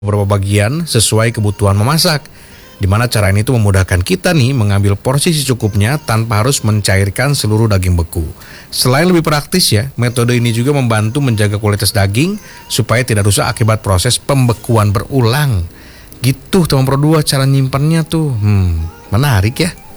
beberapa bagian sesuai kebutuhan memasak. Di mana cara ini tuh memudahkan kita nih mengambil porsi secukupnya tanpa harus mencairkan seluruh daging beku. Selain lebih praktis ya, metode ini juga membantu menjaga kualitas daging supaya tidak rusak akibat proses pembekuan berulang. Gitu teman Pro 2 cara nyimpannya tuh. Menarik ya.